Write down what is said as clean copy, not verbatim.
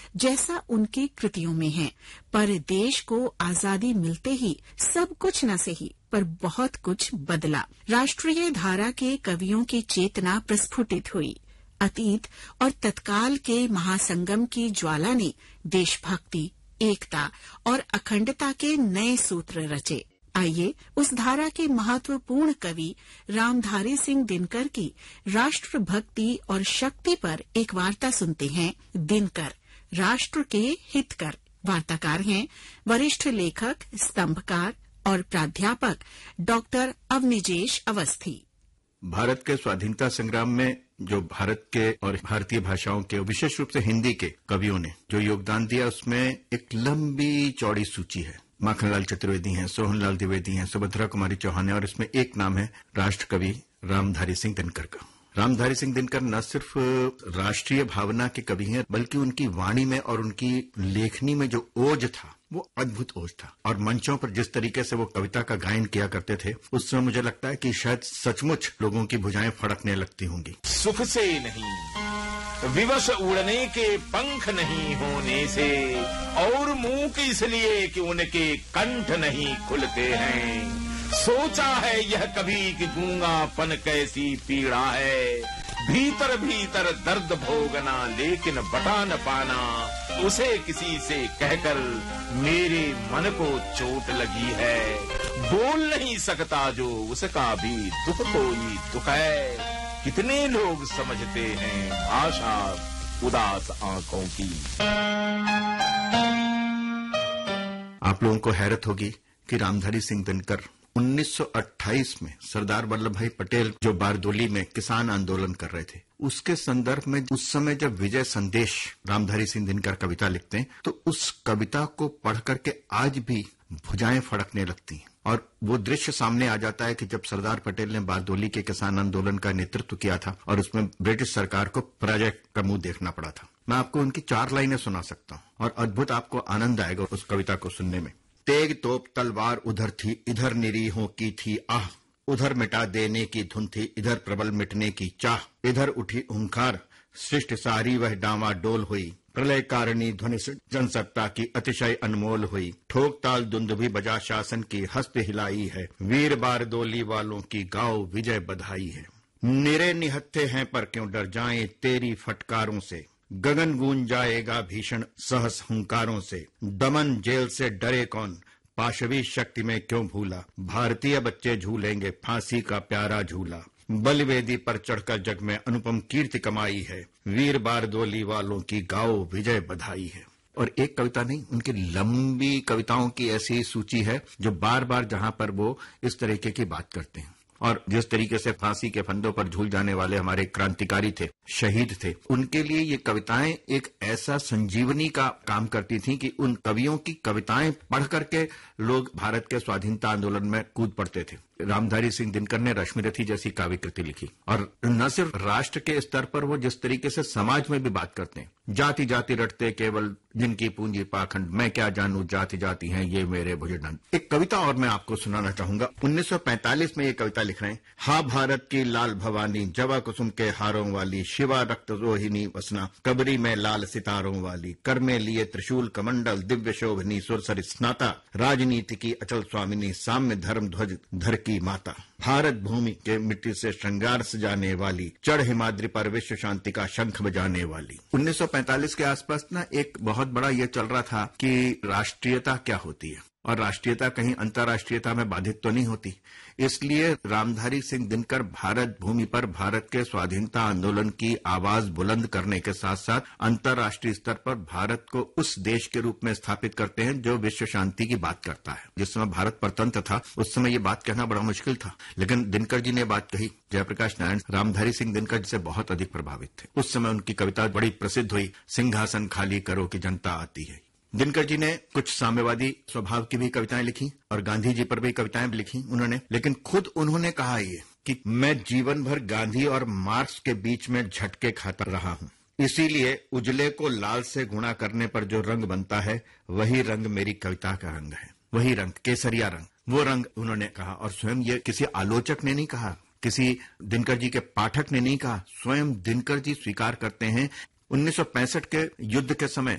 जैसा उनकी कृतियों में है। पर देश को आजादी मिलते ही सब कुछ न सही पर बहुत कुछ बदला। राष्ट्रीय धारा के कवियों की चेतना प्रस्फुटित हुई। अतीत और तत्काल के महासंगम की ज्वाला ने देशभक्ति, एकता और अखंडता के नए सूत्र रचे। आइए उस धारा के महत्वपूर्ण कवि रामधारी सिंह दिनकर की राष्ट्रभक्ति और शक्ति पर एक वार्ता सुनते हैं। दिनकर राष्ट्र के हितकर। वार्ताकार हैं वरिष्ठ लेखक, स्तंभकार और प्राध्यापक डॉक्टर अवनिजेश अवस्थी। भारत के स्वाधीनता संग्राम में जो भारत के और भारतीय भाषाओं के, विशेष रूप से हिंदी के कवियों ने जो योगदान दिया, उसमें एक लंबी चौड़ी सूची है। माखनलाल चतुर्वेदी हैं, सोहनलाल द्विवेदी हैं, सुभद्रा कुमारी चौहान है, और इसमें एक नाम है राष्ट्र कवि रामधारी सिंह दिनकर का। रामधारी सिंह दिनकर न सिर्फ राष्ट्रीय भावना के कवि हैं, बल्कि उनकी वाणी में और उनकी लेखनी में जो ओज था वो अद्भुत ओज था। और मंचों पर जिस तरीके से वो कविता का गायन किया करते थे, उसमें मुझे लगता है कि शायद सचमुच लोगों की भुजाएं फड़कने लगती होंगी। सुख से नहीं, विवश उड़ने के पंख नहीं होने से, और मूक इसलिए कि उनके कंठ नहीं खुलते हैं। सोचा है यह कभी कि गूंगापन कैसी पीड़ा है, भीतर भीतर दर्द भोगना लेकिन बता न पाना, उसे किसी से कहकर मेरे मन को चोट लगी है। बोल नहीं सकता जो उसका भी दुख कोई दुख है, कितने लोग समझते हैं भाषा उदास आंखों की। आप लोगों को हैरत होगी कि रामधारी सिंह दिनकर 1928 में सरदार वल्लभ भाई पटेल जो बारदोली में किसान आंदोलन कर रहे थे, उसके संदर्भ में उस समय जब विजय संदेश रामधारी सिंह दिनकर कविता लिखते हैं, तो उस कविता को पढ़ करके आज भी भुजाएं फड़कने लगती हैं। और वो दृश्य सामने आ जाता है कि जब सरदार पटेल ने बारदोली के किसान आंदोलन का नेतृत्व किया था और उसमें ब्रिटिश सरकार को पराजय का मुंह देखना पड़ा था। मैं आपको उनकी 4 लाइनें सुना सकता हूं और अद्भुत आपको आनंद आएगा उस कविता को सुनने में। तेग तोप तलवार उधर थी, इधर निरीहों की थी आह, उधर मिटा देने की धुन थी, इधर प्रबल मिटने की चाह, इधर उठी हुंकार, सृष्टि सारी वह डांवा डोल हुई, प्रलय कारिणी ध्वनि से जनसत्ता की अतिशय अनमोल हुई, ठोक ताल दुंदुभी बजा शासन की हस्त हिलाई है, वीर बारदोली वालों की गाओ विजय बधाई है। निरे निहत्थे हैं पर क्यों डर जाएं तेरी फटकारों से, गगन गूंज जाएगा भीषण सहस हुंकारों से, दमन जेल से डरे कौन, पाशवी शक्ति में क्यों भूला, भारतीय बच्चे झूलेंगे फांसी का प्यारा झूला, बलिवेदी पर चढ़कर जग में अनुपम कीर्ति कमाई है, वीर बारदोली वालों की गाओ विजय बधाई है। और एक कविता नहीं, उनकी लंबी कविताओं की ऐसी सूची है जो बार बार जहां पर वो इस तरीके की बात करते हैं। और जिस तरीके से फांसी के फंदों पर झूल जाने वाले हमारे क्रांतिकारी थे, शहीद थे, उनके लिए ये कविताएं एक ऐसा संजीवनी का काम करती थीं कि उन कवियों की कविताएं पढ़ करके लोग भारत के स्वाधीनता आंदोलन में कूद पड़ते थे। रामधारी सिंह दिनकर ने रश्मिरथी जैसी काव्य कृति लिखी, और न सिर्फ राष्ट्र के स्तर पर वो जिस तरीके से समाज में भी बात करते हैं, जाति जाति रटते केवल जिनकी पूंजी पाखंड, मैं क्या जानूं जाति जाति हैं ये मेरे भुजदंड। एक कविता और मैं आपको सुनाना चाहूंगा। 1945 में ये कविता लिख रहे हैं। हा भारत की लाल भवानी, जवा कुसुम के हारों वाली, शिवा रक्त रोहिणी वसना, कबरी में लाल सितारों वाली, कर में लिए त्रिशूल कमंडल, दिव्य शोभनी सुरसरित स्नाता, राजनीति की अचल स्वामिनी, साम्य धर्म ध्वज धर की माता, भारत भूमि के मिट्टी से श्रृंगार सजाने वाली, चढ़ हिमाद्री पर विश्व शांति का शंख बजाने वाली। 1945 के आसपास ना एक बहुत बड़ा ये चल रहा था कि राष्ट्रीयता क्या होती है और राष्ट्रीयता कहीं अंतर्राष्ट्रीयता में बाधित तो नहीं होती। इसलिए रामधारी सिंह दिनकर भारत भूमि पर भारत के स्वाधीनता आंदोलन की आवाज बुलंद करने के साथ साथ अंतर्राष्ट्रीय स्तर पर भारत को उस देश के रूप में स्थापित करते हैं जो विश्व शांति की बात करता है। जिस समय भारत परतंत्र था उस समय ये बात कहना बड़ा मुश्किल था, लेकिन दिनकर जी ने बात कही। जयप्रकाश नारायण रामधारी सिंह दिनकर जी से बहुत अधिक प्रभावित थे। उस समय उनकी कविता बड़ी प्रसिद्ध हुई, सिंहासन खाली करो कि जनता आती है। दिनकर जी ने कुछ साम्यवादी स्वभाव की भी कविताएं लिखी और गांधी जी पर भी कविताएं लिखी उन्होंने, लेकिन खुद उन्होंने कहा ये कि मैं जीवन भर गांधी और मार्क्स के बीच में झटके खाता रहा हूं, इसीलिए उजले को लाल से गुणा करने पर जो रंग बनता है वही रंग मेरी कविता का रंग है, वही रंग केसरिया रंग, वो रंग उन्होंने कहा। और स्वयं ये किसी आलोचक ने नहीं कहा, किसी दिनकर जी के पाठक ने नहीं कहा, स्वयं दिनकर जी स्वीकार करते हैं। 1965 के युद्ध के समय